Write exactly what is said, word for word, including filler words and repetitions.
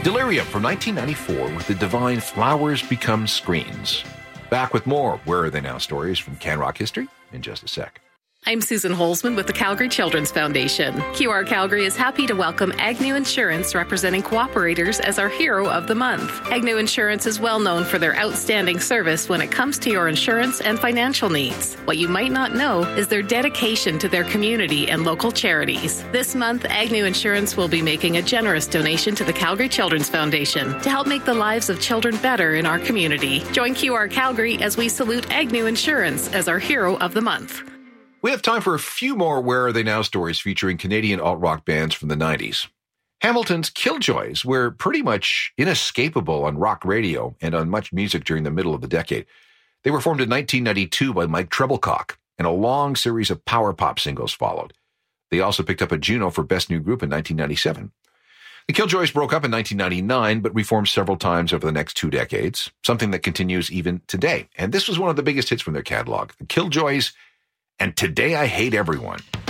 Delirium from nineteen ninety-four with the divine Flowers Become Screens. Back with more Where Are They Now stories from CanRock History in just a sec. I'm Susan Holzman with the Calgary Children's Foundation. Q R Calgary is happy to welcome Agnew Insurance, representing cooperators, as our Hero of the Month. Agnew Insurance is well known for their outstanding service when it comes to your insurance and financial needs. What you might not know is their dedication to their community and local charities. This month, Agnew Insurance will be making a generous donation to the Calgary Children's Foundation to help make the lives of children better in our community. Join Q R Calgary as we salute Agnew Insurance as our Hero of the Month. We have time for a few more Where Are They Now stories featuring Canadian alt-rock bands from the nineties. Hamilton's Killjoys were pretty much inescapable on rock radio and on much music during the middle of the decade. They were formed in nineteen ninety-two by Mike Treblecock, and a long series of power pop singles followed. They also picked up a Juno for Best New Group in nineteen ninety-seven. The Killjoys broke up in nineteen ninety-nine, but reformed several times over the next two decades, something that continues even today. And this was one of the biggest hits from their catalog, the Killjoys and Today I Hate Everyone.